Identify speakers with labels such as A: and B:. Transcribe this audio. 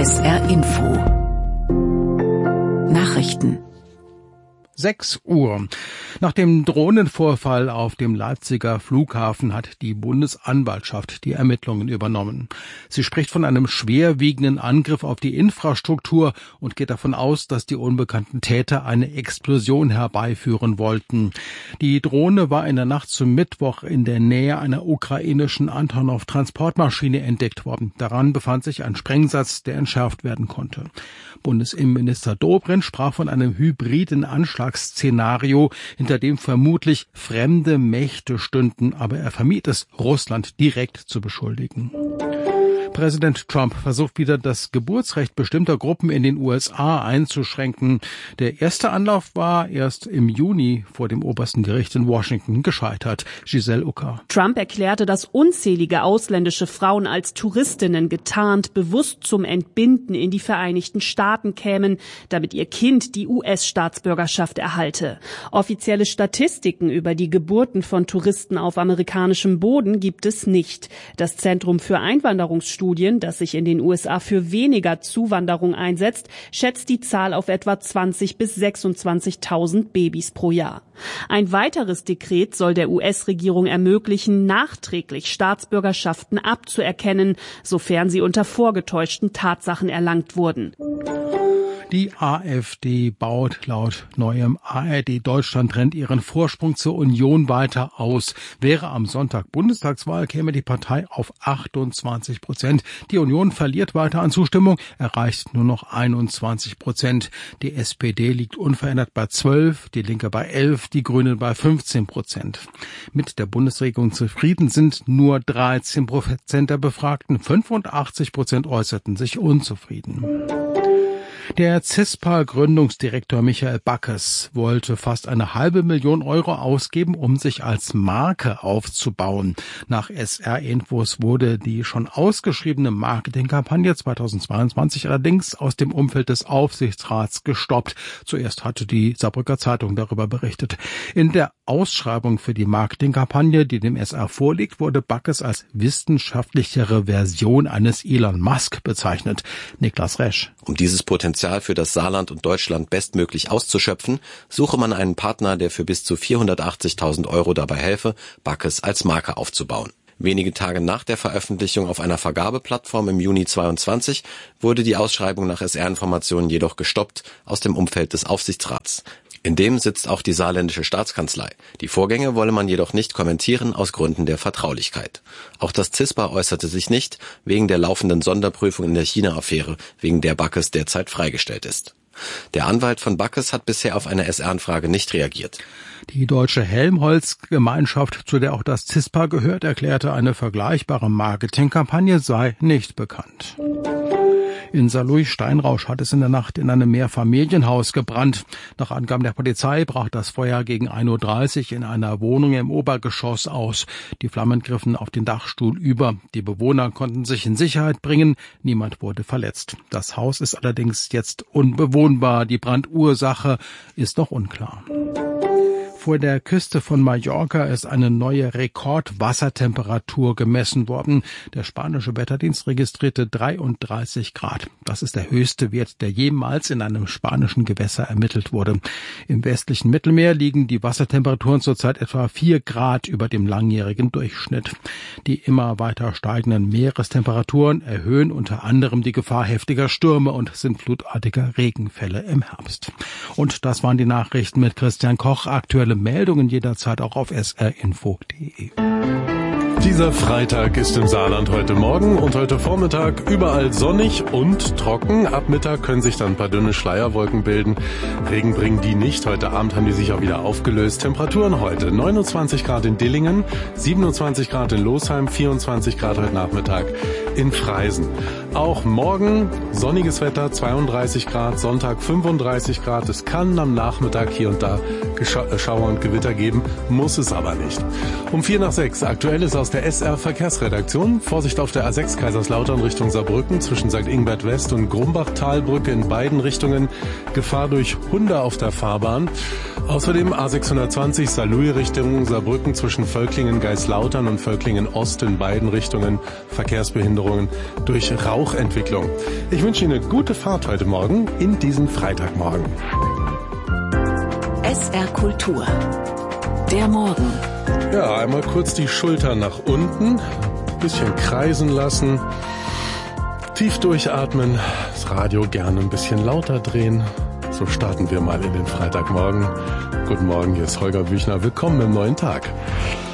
A: SR Info Nachrichten
B: 6 Uhr. Nach dem Drohnenvorfall auf dem Leipziger Flughafen hat die Bundesanwaltschaft die Ermittlungen übernommen. Sie spricht von einem schwerwiegenden Angriff auf die Infrastruktur und geht davon aus, dass die unbekannten Täter eine Explosion herbeiführen wollten. Die Drohne war in der Nacht zum Mittwoch in der Nähe einer ukrainischen Antonov-Transportmaschine entdeckt worden. Daran befand sich ein Sprengsatz, der entschärft werden konnte. Bundesinnenminister Dobrindt sprach von einem hybriden Anschlagsszenario, hinter dem vermutlich fremde Mächte stünden, aber er vermied es, Russland direkt zu beschuldigen. Präsident Trump versucht wieder, das Geburtsrecht bestimmter Gruppen in den USA einzuschränken. Der erste Anlauf war erst im Juni vor dem obersten Gericht in Washington gescheitert. Giselle Ucker.
C: Trump erklärte, dass unzählige ausländische Frauen als Touristinnen getarnt bewusst zum Entbinden in die Vereinigten Staaten kämen, damit ihr Kind die US-Staatsbürgerschaft erhalte. Offizielle Statistiken über die Geburten von Touristen auf amerikanischem Boden gibt es nicht. Das Zentrum für Einwanderungsstudien, das sich in den USA für weniger Zuwanderung einsetzt, schätzt die Zahl auf etwa 20.000 bis 26.000 Babys pro Jahr. Ein weiteres Dekret soll der US-Regierung ermöglichen, nachträglich Staatsbürgerschaften abzuerkennen, sofern sie unter vorgetäuschten Tatsachen erlangt wurden.
B: Die AfD baut laut neuem ARD-Deutschland-Trend ihren Vorsprung zur Union weiter aus. Wäre am Sonntag Bundestagswahl, käme die Partei auf 28%. Die Union verliert weiter an Zustimmung, erreicht nur noch 21%. Die SPD liegt unverändert bei 12%, die Linke bei 11%, die Grünen bei 15%. Mit der Bundesregierung zufrieden sind nur 13% der Befragten, 85% äußerten sich unzufrieden. Der CISPA-Gründungsdirektor Michael Backes wollte fast 500.000 Euro ausgeben, um sich als Marke aufzubauen. Nach SR-Infos wurde die schon ausgeschriebene Marketingkampagne 2022 allerdings aus dem Umfeld des Aufsichtsrats gestoppt. Zuerst hatte die Saarbrücker Zeitung darüber berichtet. In der Ausschreibung für die Marketingkampagne, die dem SR vorliegt, wurde Backes als wissenschaftlichere Version eines Elon Musk bezeichnet. Niklas Resch.
D: Um dieses Potenzial für das Saarland und Deutschland bestmöglich auszuschöpfen, suche man einen Partner, der für bis zu 480.000 Euro dabei helfe, Backes als Marke aufzubauen. Wenige Tage nach der Veröffentlichung auf einer Vergabeplattform im Juni 2022 wurde die Ausschreibung nach SR-Informationen jedoch gestoppt aus dem Umfeld des Aufsichtsrats. In dem sitzt auch die saarländische Staatskanzlei. Die Vorgänge wolle man jedoch nicht kommentieren aus Gründen der Vertraulichkeit. Auch das CISPA äußerte sich nicht, wegen der laufenden Sonderprüfung in der China-Affäre, wegen der Backes derzeit freigestellt ist. Der Anwalt von Backes hat bisher auf eine SR-Anfrage nicht reagiert.
B: Die Deutsche Helmholtz-Gemeinschaft, zu der auch das CISPA gehört, erklärte, eine vergleichbare Marketingkampagne sei nicht bekannt. In Saarlouis-Steinrausch hat es in der Nacht in einem Mehrfamilienhaus gebrannt. Nach Angaben der Polizei brach das Feuer gegen 1:30 Uhr in einer Wohnung im Obergeschoss aus. Die Flammen griffen auf den Dachstuhl über. Die Bewohner konnten sich in Sicherheit bringen. Niemand wurde verletzt. Das Haus ist allerdings jetzt unbewohnbar. Die Brandursache ist noch unklar. Vor der Küste von Mallorca ist eine neue Rekordwassertemperatur gemessen worden. Der spanische Wetterdienst registrierte 33 Grad. Das ist der höchste Wert, der jemals in einem spanischen Gewässer ermittelt wurde. Im westlichen Mittelmeer liegen die Wassertemperaturen zurzeit etwa 4 Grad über dem langjährigen Durchschnitt. Die immer weiter steigenden Meerestemperaturen erhöhen unter anderem die Gefahr heftiger Stürme und sintflutartiger Regenfälle im Herbst. Und das waren die Nachrichten mit Christian Koch. Aktuelle Meldungen jederzeit auch auf srinfo.de.
E: Dieser Freitag ist im Saarland heute Morgen und heute Vormittag überall sonnig und trocken. Ab Mittag können sich dann ein paar dünne Schleierwolken bilden. Regen bringen die nicht. Heute Abend haben die sich auch wieder aufgelöst. Temperaturen heute 29 Grad in Dillingen, 27 Grad in Losheim, 24 Grad heute Nachmittag in Freisen. Auch morgen sonniges Wetter, 32 Grad, Sonntag 35 Grad. Es kann am Nachmittag hier und da Schauer und Gewitter geben, muss es aber nicht. Um 5:45 aktuell ist aus der SR Verkehrsredaktion. Vorsicht auf der A6 Kaiserslautern Richtung Saarbrücken zwischen St. Ingbert West und Grumbachtalbrücke in beiden Richtungen. Gefahr durch Hunde auf der Fahrbahn. Außerdem A620 Saarlouis Richtung Saarbrücken zwischen Völklingen-Geislautern und Völklingen-Ost in beiden Richtungen. Verkehrsbehinderungen durch Rauchentwicklung. Ich wünsche Ihnen eine gute Fahrt heute Morgen in diesen Freitagmorgen.
A: SR Kultur. Der Morgen.
E: Ja, einmal kurz die Schulter nach unten, bisschen kreisen lassen, tief durchatmen, das Radio gerne ein bisschen lauter drehen. So starten wir mal in den Freitagmorgen. Guten Morgen, hier ist Holger Büchner. Willkommen im neuen Tag.